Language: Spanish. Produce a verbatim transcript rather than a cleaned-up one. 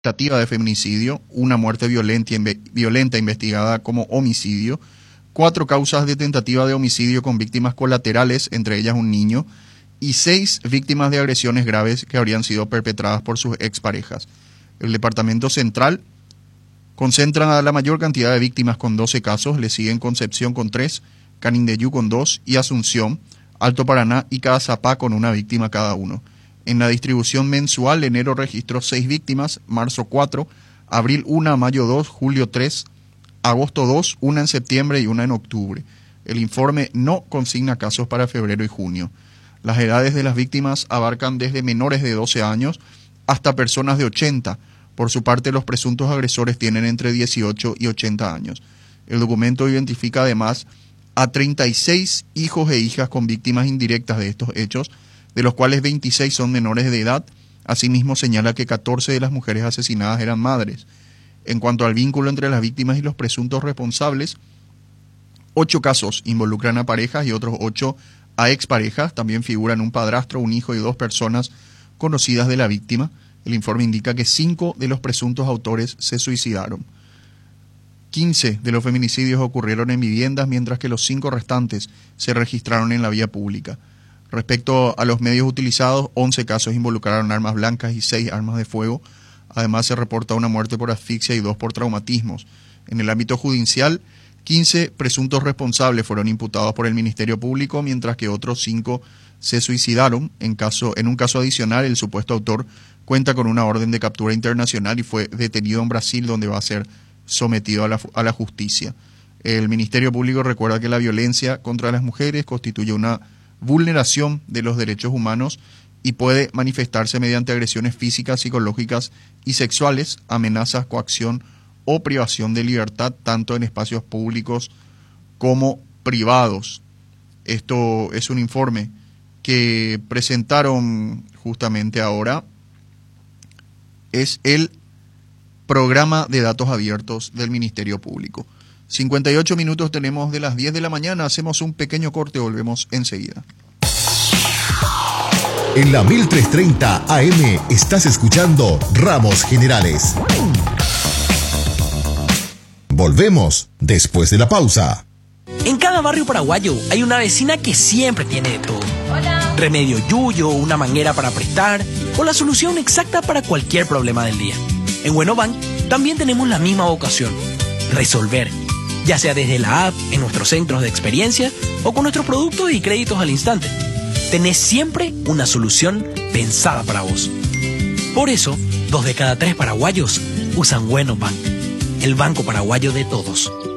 tentativa de feminicidio, una muerte violenta, violenta investigada como homicidio, cuatro causas de tentativa de homicidio con víctimas colaterales, entre ellas un niño, y seis víctimas de agresiones graves que habrían sido perpetradas por sus exparejas. El Departamento Central concentra a la mayor cantidad de víctimas con doce casos, le siguen Concepción con tres, Canindeyú con dos y Asunción, Alto Paraná y Caazapá con una víctima cada uno. En la distribución mensual, enero registró seis víctimas, marzo cuatro, abril una, mayo dos, julio tres, agosto dos, una en septiembre y una en octubre. El informe no consigna casos para febrero y junio. Las edades de las víctimas abarcan desde menores de doce años hasta personas de ochenta. Por su parte, los presuntos agresores tienen entre dieciocho y ochenta años. El documento identifica además a treinta y seis hijos e hijas con víctimas indirectas de estos hechos, de los cuales veintiséis son menores de edad. Asimismo, señala que catorce de las mujeres asesinadas eran madres. En cuanto al vínculo entre las víctimas y los presuntos responsables, ocho casos involucran a parejas y otros ocho a exparejas. También figuran un padrastro, un hijo y dos personas conocidas de la víctima. El informe indica que cinco de los presuntos autores se suicidaron. quince de los feminicidios ocurrieron en viviendas, mientras que los cinco restantes se registraron en la vía pública. Respecto a los medios utilizados, once casos involucraron armas blancas y seis armas de fuego. Además, se reporta una muerte por asfixia y dos por traumatismos. En el ámbito judicial, quince presuntos responsables fueron imputados por el Ministerio Público, mientras que otros cinco se suicidaron. En, caso, en un caso adicional, el supuesto autor cuenta con una orden de captura internacional y fue detenido en Brasil, donde va a ser sometido a la, a la justicia. El Ministerio Público recuerda que la violencia contra las mujeres constituye una vulneración de los derechos humanos y puede manifestarse mediante agresiones físicas, psicológicas y sexuales, amenazas, coacción o privación de libertad, tanto en espacios públicos como privados. Esto es un informe que presentaron justamente ahora. Es el programa de datos abiertos del Ministerio Público. cincuenta y ocho minutos tenemos de las diez de la mañana, hacemos un pequeño corte, volvemos enseguida. En la mil trescientos treinta A M estás escuchando Ramos Generales. Volvemos después de la pausa. En cada barrio paraguayo hay una vecina que siempre tiene de todo. Hola. Remedio yuyo, una manguera para prestar o la solución exacta para cualquier problema del día. En Buenobank también tenemos la misma vocación, resolver, ya sea desde la app, en nuestros centros de experiencia o con nuestros productos y créditos al instante. Tenés siempre una solución pensada para vos. Por eso, dos de cada tres paraguayos usan Buenobank, el banco paraguayo de todos.